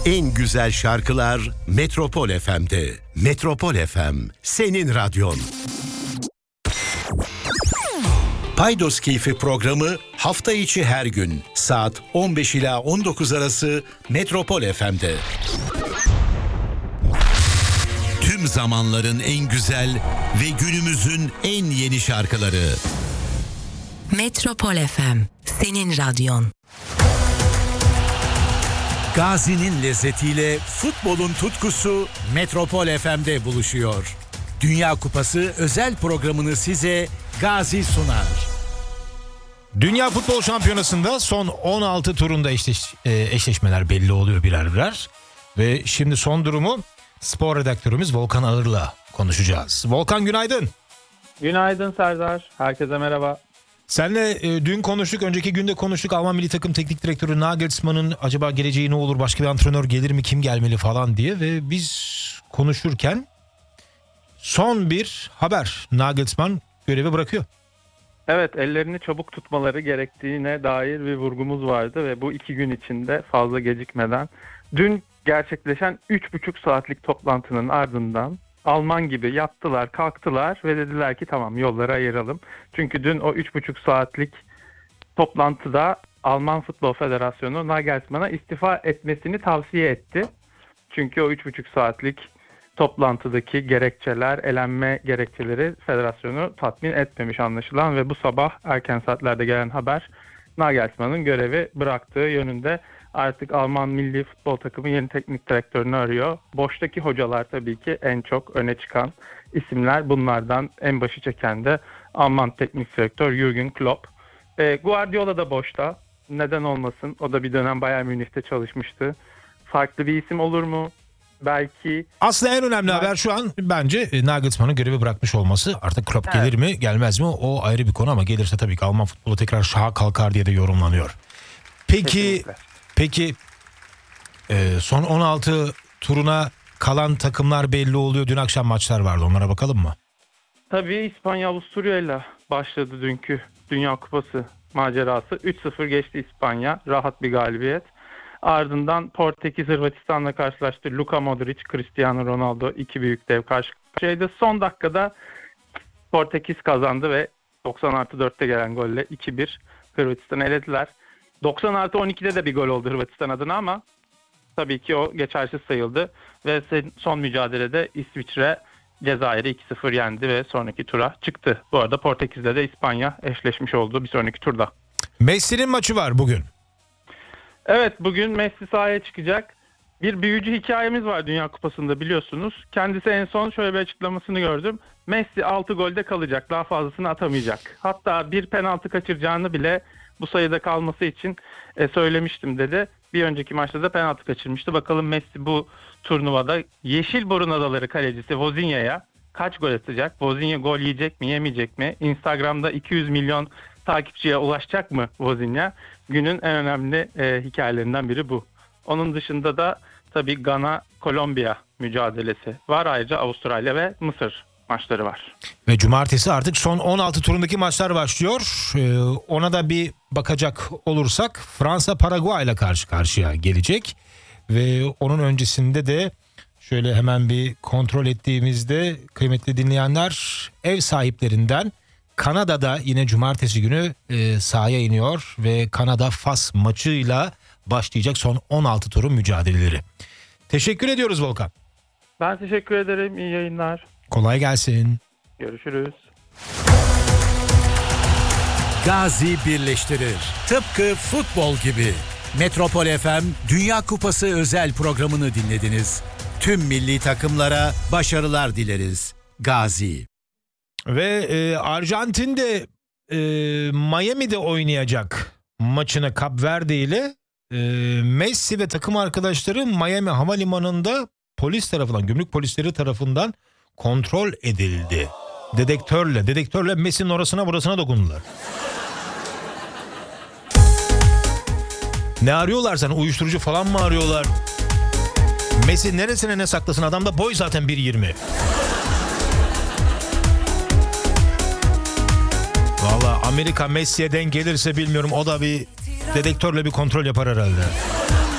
En güzel şarkılar Metropol FM'de. Metropol FM, senin radyon. Paydos Keyfi programı hafta içi her gün saat 15 ila 19 arası Metropol FM'de. Tüm zamanların en güzel ve günümüzün en yeni şarkıları. Metropol FM, senin radyon. Gazi'nin lezzetiyle futbolun tutkusu Metropol FM'de buluşuyor. Dünya Kupası özel programını size Gazi sunar. Dünya Futbol Şampiyonası'nda son 16 turunda eşleşmeler belli oluyor birer birer. Ve şimdi son durumu spor redaktörümüz Volkan Ağır'la konuşacağız. Volkan, günaydın. Günaydın Serdar. Herkese merhaba. Senle dün konuştuk, önceki günde konuştuk. Alman milli takım teknik direktörü Nagelsmann'ın acaba geleceği ne olur, başka bir antrenör gelir mi, kim gelmeli falan diye. Ve biz konuşurken son bir haber: Nagelsmann görevi bırakıyor. Evet, ellerini çabuk tutmaları gerektiğine dair bir vurgumuz vardı ve bu 2 gün içinde fazla gecikmeden dün gerçekleşen 3,5 saatlik toplantının ardından Alman gibi yattılar, kalktılar ve dediler ki tamam, yolları ayıralım. Çünkü dün o 3,5 saatlik toplantıda Alman Futbol Federasyonu Nagelsmann'a istifa etmesini tavsiye etti. Çünkü o 3,5 saatlik toplantıdaki gerekçeler, elenme gerekçeleri federasyonu tatmin etmemiş anlaşılan ve bu sabah erken saatlerde gelen haber Nagelsmann'ın görevi bıraktığı yönünde. Artık Alman milli futbol takımı yeni teknik direktörünü arıyor. Boştaki hocalar tabii ki en çok öne çıkan isimler. Bunlardan en başı çeken de Alman teknik direktör Jürgen Klopp. Guardiola da boşta. Neden olmasın? O da bir dönem Bayern Münih'te çalışmıştı. Farklı bir isim olur mu? Belki. Aslında en önemli haber şu an bence Nagelsmann'ın görevi bırakmış olması. Artık Klopp gelir mi gelmez mi o ayrı bir konu, ama gelirse tabii ki Alman futbolu tekrar şaha kalkar diye de yorumlanıyor. Peki son 16 turuna kalan takımlar belli oluyor. Dün akşam maçlar vardı, onlara bakalım mı? Tabii İspanya Avusturya'yla başladı dünkü Dünya Kupası macerası. 3-0 geçti İspanya, rahat bir galibiyet. Ardından Portekiz Hırvatistan'la karşılaştı. Luka Modric, Cristiano Ronaldo, iki büyük dev karşı karşıyaydı. Son dakikada Portekiz kazandı ve 90+4'te gelen golle 2-1 Hırvatistan'ı elediler. 90+12'de de bir gol oldu Hırvatistan adına ama tabii ki o geçersiz sayıldı. Ve son mücadelede İsviçre Cezayir'i 2-0 yendi ve sonraki tura çıktı. Bu arada Portekiz'le de İspanya eşleşmiş oldu bir sonraki turda. Messi'nin maçı var bugün. Evet, bugün Messi sahaya çıkacak. Bir büyücü hikayemiz var Dünya Kupası'nda, biliyorsunuz. Kendisi en son şöyle bir açıklamasını gördüm. Messi 6 golde kalacak, daha fazlasını atamayacak. Hatta bir penaltı kaçıracağını bile bu sayıda kalması için söylemiştim dedi. Bir önceki maçta da penaltı kaçırmıştı. Bakalım Messi bu turnuvada Yeşilburun Adaları kalecisi Vozinha'ya kaç gol atacak? Vozinha gol yiyecek mi, yemeyecek mi? Instagram'da 200 milyon takipçiye ulaşacak mı Vozinha? Günün en önemli hikayelerinden biri bu. Onun dışında da tabii Gana-Kolombiya mücadelesi var. Ayrıca Avustralya ve Mısır maçları var. Ve cumartesi artık son 16 turundaki maçlar başlıyor. Ona da bir bakacak olursak Fransa Paraguay ile karşı karşıya gelecek. Ve onun öncesinde de şöyle hemen bir kontrol ettiğimizde kıymetli dinleyenler, ev sahiplerinden Kanada'da yine cumartesi günü sahaya iniyor ve Kanada-Fas maçıyla başlayacak son 16 turun mücadeleleri. Teşekkür ediyoruz Volkan. Ben teşekkür ederim. İyi yayınlar. Kolay gelsin. Görüşürüz. Gazi birleştirir. Tıpkı futbol gibi. Metropol FM Dünya Kupası özel programını dinlediniz. Tüm milli takımlara başarılar dileriz. Gazi. Ve Arjantin de Miami'de oynayacak maçını Kap Verde ile. Messi ve takım arkadaşları Miami havalimanında gümrük polisleri tarafından kontrol edildi. Dedektörle Messi'nin orasına burasına dokundular. Ne arıyorlar sen? Uyuşturucu falan mı arıyorlar? Messi neresine ne saklasın? Adam da boy zaten 1.20. Valla Amerika Messi'ye denk gelirse bilmiyorum, o da bir dedektörle bir kontrol yapar herhalde.